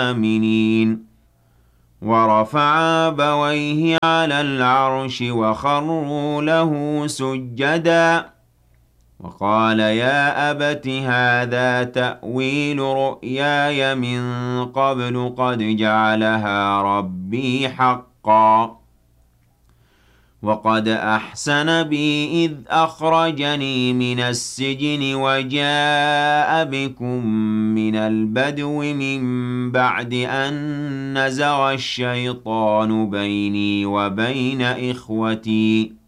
آمنين ورفع أبويه على العرش وخروا له سجدا وقال يا أبت هذا تأويل رؤياي من قبل قد جعلها ربي حقا وقد أحسن بي إذ أخرجني من السجن وجاء بكم من البدو من بعد أن نزغ الشيطان بيني وبين إخوتي